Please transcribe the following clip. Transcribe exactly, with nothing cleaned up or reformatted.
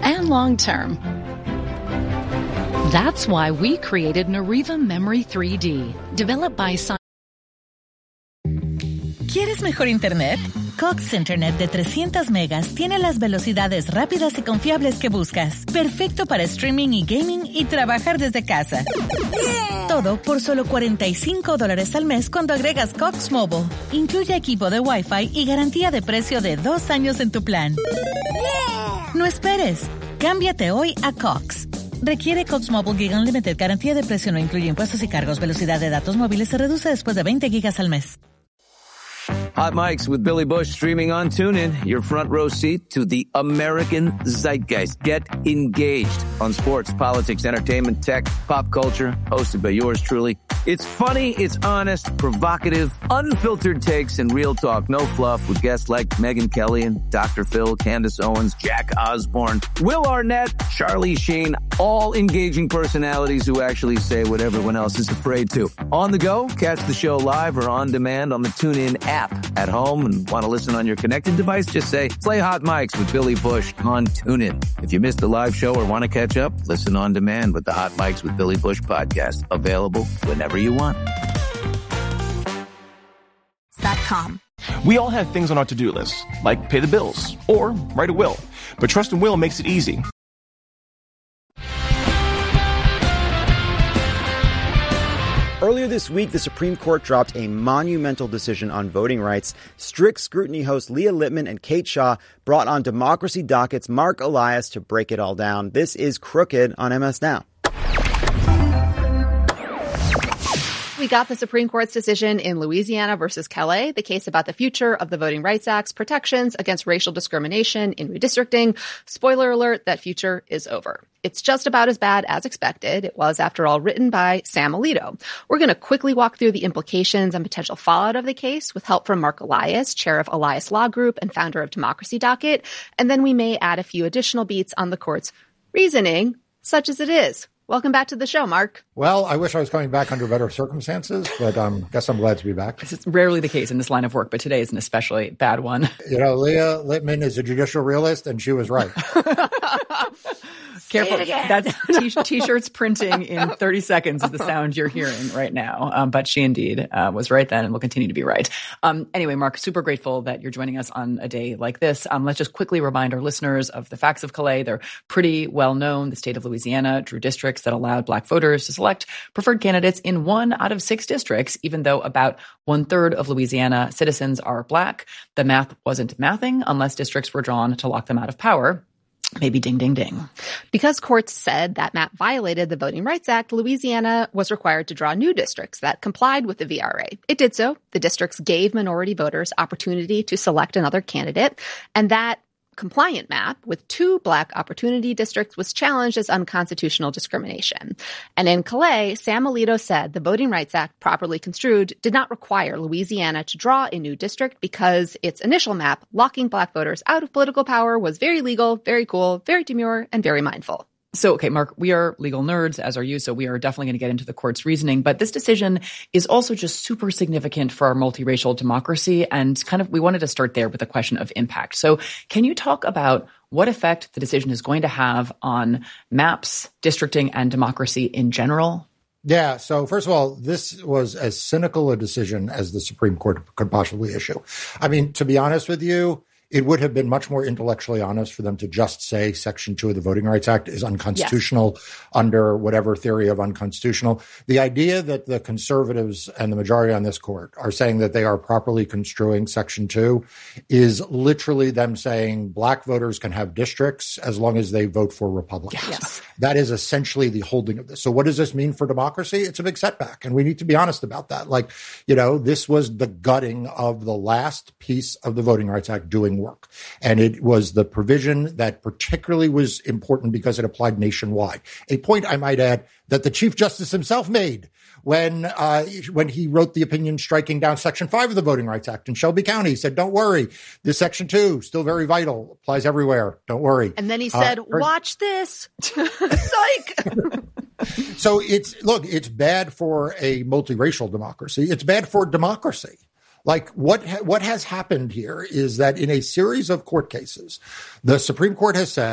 and long-term. That's why we created Nariva Memory three D, developed by science. ¿Quieres mejor internet? Cox Internet de trescientos megas tiene las velocidades rápidas y confiables que buscas. Perfecto para streaming y gaming y trabajar desde casa. Yeah. Todo por solo cuarenta y cinco dólares al mes cuando agregas Cox Mobile. Incluye equipo de Wi-Fi y garantía de precio de dos años en tu plan. Yeah. No esperes. Cámbiate hoy a Cox. Requiere Cox Mobile Gig Unlimited. Garantía de precio no incluye impuestos y cargos. Velocidad de datos móviles se reduce después de veinte gigas al mes. Hot Mics with Billy Bush streaming on TuneIn. Your front row seat to the American zeitgeist. Get engaged on sports, politics, entertainment, tech, pop culture. Hosted by yours truly. It's funny, it's honest, provocative, unfiltered takes, and real talk. No fluff with guests like Megyn Kelly and Doctor Phil, Candace Owens, Jack Osborne, Will Arnett, Charlie Sheen. All engaging personalities who actually say what everyone else is afraid to. On the go, catch the show live or on demand on the TuneIn app. At home and want to listen on your connected device, just say, play Hot Mics with Billy Bush on TuneIn. If you missed the live show or want to catch up, listen on demand with the Hot Mics with Billy Bush podcast. Available whenever you want. .com. We all have things on our to-do list, like pay the bills or write a will. But Trust and Will makes it easy. Earlier this week, the Supreme Court dropped a monumental decision on voting rights. Strict Scrutiny hosts Leah Lippman and Kate Shaw brought on Democracy Docket's Mark Elias to break it all down. This is Crooked on M S Now. We got the Supreme Court's decision in Louisiana versus Calais, the case about the future of the Voting Rights Act's protections against racial discrimination in redistricting. Spoiler alert, that future is over. It's just about as bad as expected. It was, after all, written by Sam Alito. We're going to quickly walk through the implications and potential fallout of the case with help from Mark Elias, chair of Elias Law Group and founder of Democracy Docket. And then we may add a few additional beats on the court's reasoning, such as it is. Welcome back to the show, Mark. Well, I wish I was coming back under better circumstances, but I um, guess I'm glad to be back. It's rarely the case in this line of work, but today is an especially bad one. You know, Leah Lippman is a judicial realist, and she was right. Careful. That's t- T-shirts printing in thirty seconds is the sound you're hearing right now. Um, but she indeed uh, was right then and will continue to be right. Um, anyway, Mark, super grateful that you're joining us on a day like this. Um, let's just quickly remind our listeners of the facts of Calais. They're pretty well known. The state of Louisiana drew districts that allowed black voters to select preferred candidates in one out of six districts, even though about one third of Louisiana citizens are black. The math wasn't mathing unless districts were drawn to lock them out of power. Maybe ding, ding, ding. Because courts said that map violated the Voting Rights Act, Louisiana was required to draw new districts that complied with the V R A. It did so. The districts gave minority voters opportunity to select another candidate, and that compliant map with two black opportunity districts was challenged as unconstitutional discrimination. And in Calais, Sam Alito said the Voting Rights Act, properly construed, did not require Louisiana to draw a new district because its initial map, locking black voters out of political power, was very legal, very cool, very demure, and very mindful. So, okay, Mark, we are legal nerds, as are you, so we are definitely going to get into the court's reasoning. But this decision is also just super significant for our multiracial democracy. And kind of, we wanted to start there with a question of impact. So can you talk about what effect the decision is going to have on maps, districting, and democracy in general? Yeah. So first of all, this was as cynical a decision as the Supreme Court could possibly issue. I mean, to be honest with you, it would have been much more intellectually honest for them to just say Section two of the Voting Rights Act is unconstitutional yes. under whatever theory of unconstitutional. The idea that the conservatives and the majority on this court are saying that they are properly construing Section two is literally them saying black voters can have districts as long as they vote for Republicans. Yes. That is essentially the holding of this. So what does this mean for democracy? It's a big setback, and we need to be honest about that. Like, you know, this was the gutting of the last piece of the Voting Rights Act doing work. And it was the provision that particularly was important because it applied nationwide. A point, I might add, that the Chief Justice himself made when uh, when he wrote the opinion striking down Section five of the Voting Rights Act in Shelby County. He said, don't worry, this Section two, still very vital, applies everywhere. Don't worry. And then he said, uh, watch this. Psych. So it's, look, it's bad for a multiracial democracy. It's bad for democracy. Like what ha- what has happened here is that in a series of court cases, the Supreme Court has said